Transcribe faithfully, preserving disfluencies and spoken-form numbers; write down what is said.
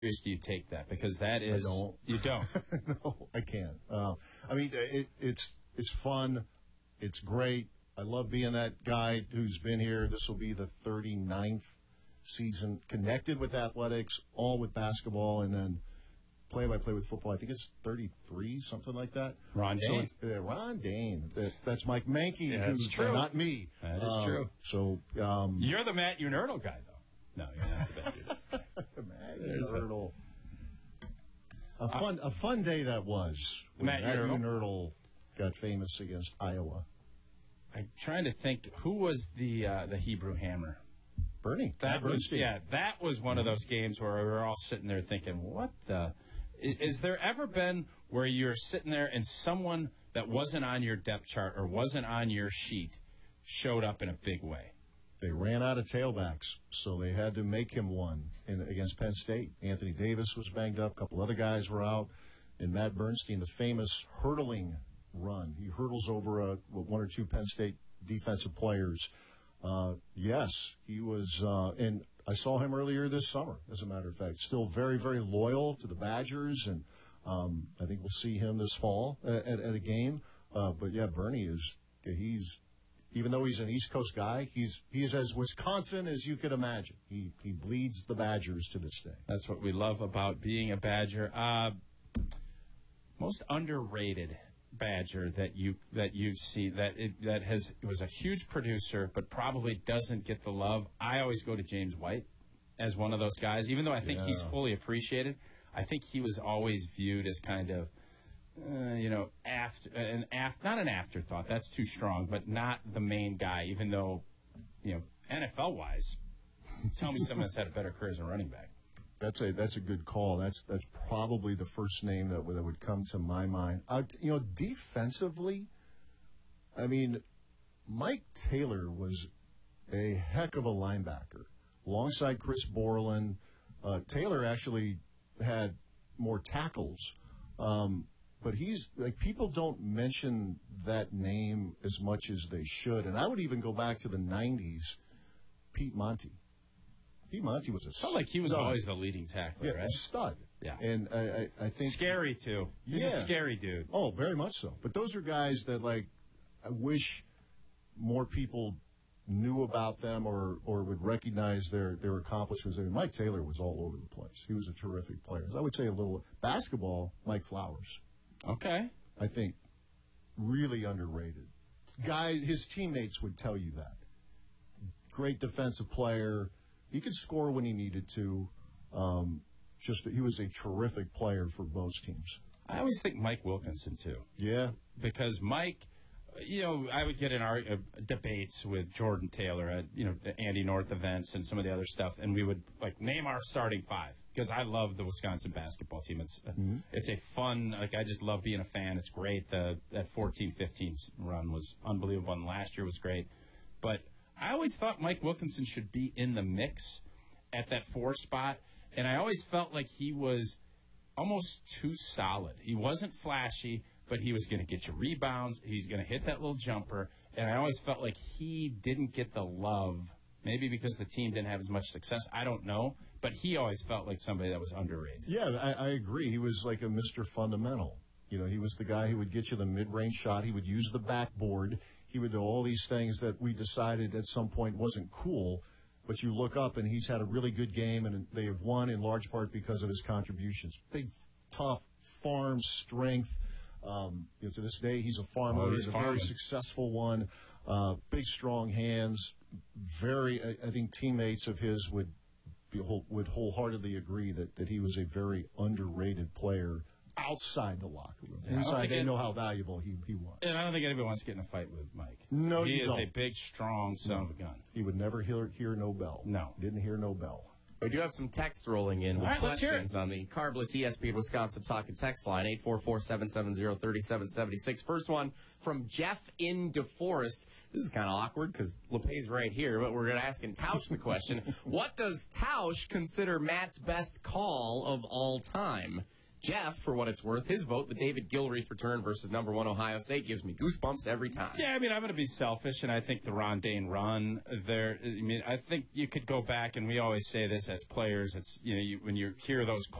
do you take that? Because that is... I don't. You don't? No, I can't. Uh, I mean, it, it's it's fun. It's great. I love being that guy who's been here. This will be the thirty-ninth season connected with athletics, all with basketball, and then play-by-play with football. I think it's thirty-three, something like that. Ron Dane. So, uh, Ron Dane. That, that's Mike Mankey, Yeah, who's that's true. uh, not me. That is Um, true. So um, You're the Matt Unerdl guy, though. No, you're not the Matt Unerdl. Matt There's a- Unerdl. A fun, a fun day that was. when Matt Matt Unerdl. Unerdl got famous against Iowa. I'm trying to think, who was the uh, the Hebrew Hammer? Bernie. That Matt was Bernstein. yeah. That was one of those games where we were all sitting there thinking, "What the?" I- Is there ever been where you're sitting there and someone that wasn't on your depth chart or wasn't on your sheet showed up in a big way? They ran out of tailbacks, so they had to make him one in, against Penn State. Anthony Davis was banged up. A couple other guys were out. And Matt Bernstein, the famous hurdling run. He hurdles over a, one or two Penn State defensive players. Uh, yes, he was, uh, and I saw him earlier this summer, as a matter of fact. Still very, very loyal to the Badgers, and um, I think we'll see him this fall at, at, at a game. Uh, but, yeah, Bernie is, he's, even though he's an East Coast guy, he's he's as Wisconsin as you could imagine. He, he bleeds the Badgers to this day. That's what we love about being a Badger. Uh, most underrated Badger that you that you see that it, that has was a huge producer, but probably doesn't get the love. I always go to James White as one of those guys, even though I think Yeah. he's fully appreciated. I think he was always viewed as kind of, uh, you know, after an after not an afterthought. That's too strong, but not the main guy. Even though, you know, N F L wise, tell me someone that's had a better career as a running back. That's a that's a good call. That's that's probably the first name that would, that would come to my mind. Uh, you know, defensively, I mean, Mike Taylor was a heck of a linebacker alongside Chris Borland. Uh, Taylor actually had more tackles, um, but he's like people don't mention that name as much as they should. And I would even go back to the nineties, Pete Monty. Pete Monty was a Felt like he was stud. always the leading tackler, Yeah, right? a stud. Yeah. And I, I, I think... Scary, too. He's a Yeah. scary dude. Oh, very much so. But those are guys that, like, I wish more people knew about them or, or would recognize their, their accomplishments. I mean, Mike Taylor was all over the place. He was a terrific player. I would say a little... Basketball, Mike Flowers. Okay. I think really underrated. Guy, his teammates would tell you that. Great defensive player. He could score when he needed to. Um, just he was a terrific player for both teams. I always think Mike Wilkinson, too. Yeah. Because Mike, you know, I would get in our uh, debates with Jordan Taylor at, you know, the Andy North events and some of the other stuff, and we would, like, name our starting five. Because I love the Wisconsin basketball team. It's uh, mm-hmm. it's a fun, like, I just love being a fan. It's great. The, that fourteen fifteen run was unbelievable, and last year was great. But I always thought Mike Wilkinson should be in the mix at that four spot, and I always felt like he was almost too solid. He wasn't flashy, but he was going to get you rebounds. He's going to hit that little jumper, and I always felt like he didn't get the love, maybe because the team didn't have as much success. I don't know, but he always felt like somebody that was underrated. Yeah, I, I agree. He was like a Mister Fundamental. You know, he was the guy who would get you the mid-range shot. He would use the backboard. He would do all these things that we decided at some point wasn't cool, but you look up and he's had a really good game, and they have won in large part because of his contributions. Big, tough, farm strength. Um, you know, to this day, he's a farmer. Oh, he's he's a farming. very successful one. Uh, big, strong hands. Very, I, I think teammates of his would be, whole, would wholeheartedly agree that, that he was a very underrated player outside the locker room. Inside, they it, know how valuable he, he was. And I don't think anybody wants to get in a fight with Mike. No, he you is don't. a big, strong son No. of a gun. He would never hear, hear no bell. No. Didn't hear no bell. We do have some text rolling in with All right, let's hear questions it. on the Carbless E S P N Wisconsin Talk and Text line, eight four four, seven seven zero, three seven seven six. First one from Jeff in DeForest. This is kind of awkward because LePay's right here, but we're going to ask in Tausch the question. What does Tausch consider Matt's best call of all time? Jeff, for what it's worth, his vote, the David Gilreath return versus number one Ohio State, gives me goosebumps every time. Yeah, I mean, I'm going to be selfish, and I think the Ron Dane run there. I mean, I think you could go back, and we always say this as players. It's you know, you, when you hear those